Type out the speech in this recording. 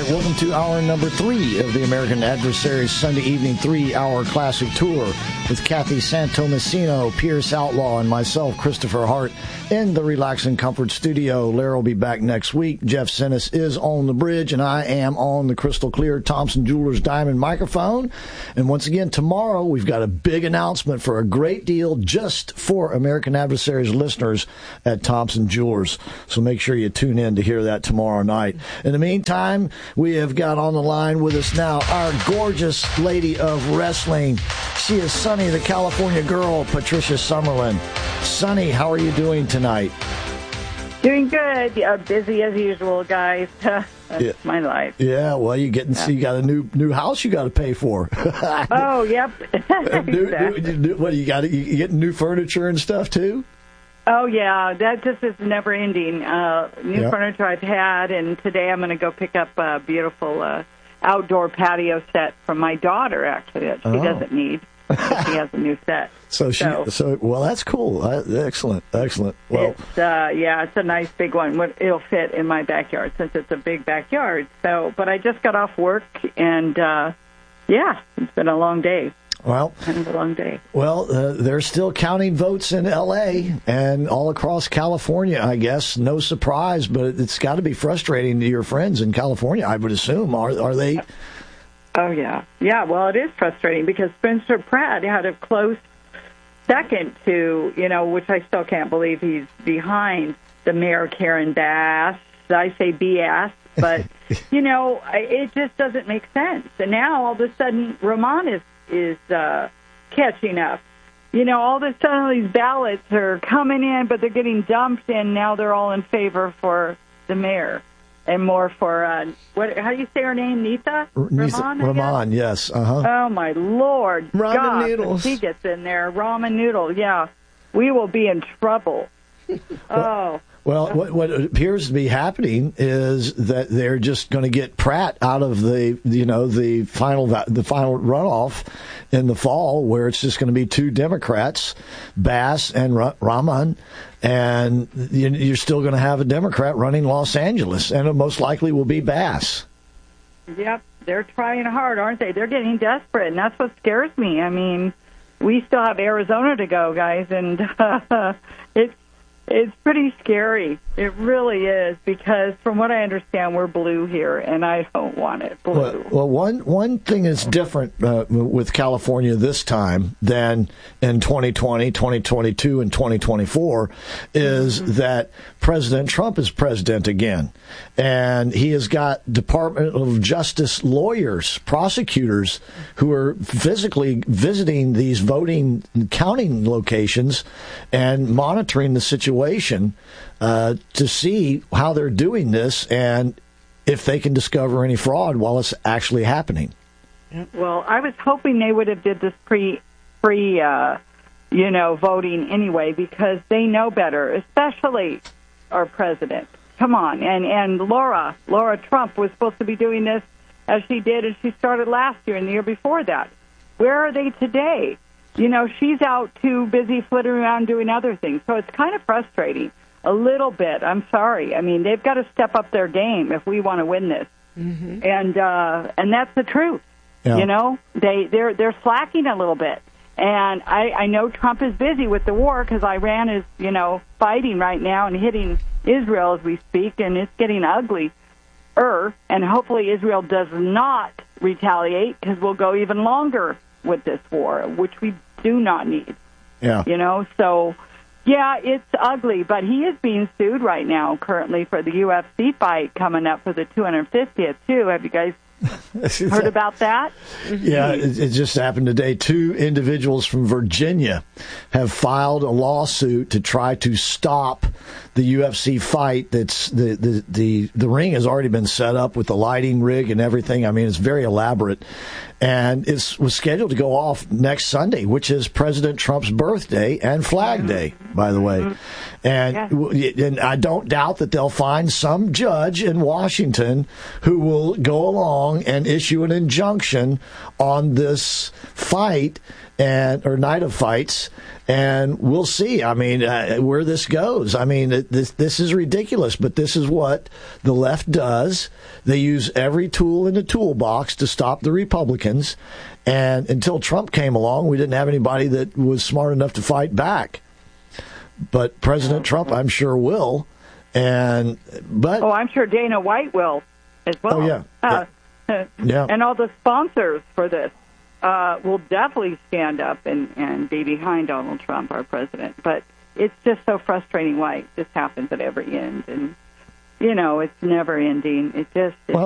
welcome to hour number 3 of the American Adversaries Sunday evening 3-hour classic tour with Kathy Santomassino, Pierce Outlaw, and myself, Christopher Hart, in the Relax and Comfort studio. Larry will be back next week. Jeff Sinnis is on the bridge, and I am on the crystal clear Thompson Jewelers Diamond microphone. And once again, tomorrow we've got a big announcement for a great deal just for American Adversaries listeners at Thompson Jewelers. So make sure you tune in to hear that tomorrow night. In the meantime, we have got on the line with us now our gorgeous lady of wrestling. She is Sunny, the California girl, Patricia Summerlin. Sunny, how are you doing tonight? Doing good. Busy as usual, guys. That's my life. Yeah, well, you got a new house you got to pay for. Oh, yep. Exactly. What you got? You getting new furniture and stuff too? Oh, yeah, that just is never ending. New furniture I've had, and today I'm going to go pick up a beautiful outdoor patio set from my daughter, actually, that she doesn't need. She has a new set. So well, that's cool. Excellent. Well, it's a nice big one. It'll fit in my backyard since it's a big backyard. So, but I just got off work, and it's been a long day. Well, kind of a long day. Well, they're still counting votes in L.A. and all across California, I guess. No surprise, but it's got to be frustrating to your friends in California, I would assume. Are they? Oh, yeah. Yeah, well, it is frustrating because Spencer Pratt had a close second to, which I still can't believe he's behind the Mayor Karen Bass. I say BS, but, it just doesn't make sense. And now all of a sudden Ramon is catching up. All of a sudden these ballots are coming in, but they're getting dumped in. Now they're all in favor for the mayor and more for, how do you say her name, Nita? Ramon, yes. Uh-huh. Oh, my Lord. Ramen noodles. If he gets in there, ramen noodle, yeah. We will be in trouble. Well, what appears to be happening is that they're just going to get Pratt out of the final runoff in the fall, where it's just going to be 2 Democrats, Bass and Rahman, and you're still going to have a Democrat running Los Angeles, and it most likely will be Bass. Yep, they're trying hard, aren't they? They're getting desperate, and that's what scares me. I mean, we still have Arizona to go, guys, and It's pretty scary. It really is, because from what I understand, we're blue here, and I don't want it blue. Well, one thing is different with California this time than in 2020, 2022, and 2024 is that President Trump is president again, and he has got Department of Justice lawyers, prosecutors, who are physically visiting these voting and counting locations and monitoring the situation to see how they're doing this and if they can discover any fraud while it's actually happening. Well, I was hoping they would have did this free voting anyway, because they know better, especially our president. Come on. And Laura Trump was supposed to be doing this as she did, as she started last year and the year before that. Where are they today? She's out too busy flittering around doing other things. So it's kind of frustrating a little bit. I'm sorry. I mean, they've got to step up their game if we want to win this. Mm-hmm. And that's the truth. Yeah. They're slacking a little bit. And I know Trump is busy with the war because Iran is, fighting right now and hitting Israel as we speak, and it's getting ugly. And hopefully Israel does not retaliate, because we'll go even longer with this war, which we do not need. Yeah. So, yeah, it's ugly, but he is being sued right now currently for the UFC fight coming up for the 250th, too. Have you guys heard about that? Yeah, it just happened today. 2 individuals from Virginia have filed a lawsuit to try to stop the UFC fight. That's the ring has already been set up with the lighting rig and everything. I mean, it's very elaborate. And it was scheduled to go off next Sunday, which is President Trump's birthday and Flag Day, by the way. And I don't doubt that they'll find some judge in Washington who will go along and issue an injunction on this fight or night of fights, and we'll see. I mean, where this goes. I mean, this is ridiculous, but this is what the left does. They use every tool in the toolbox to stop the Republicans, and until Trump came along, we didn't have anybody that was smart enough to fight back. But President Trump, I'm sure, will. I'm sure Dana White will as well. Oh, yeah. Yeah. And all the sponsors for this will definitely stand up and be behind Donald Trump, our president. But it's just so frustrating why this happens at every end. And, it's never ending.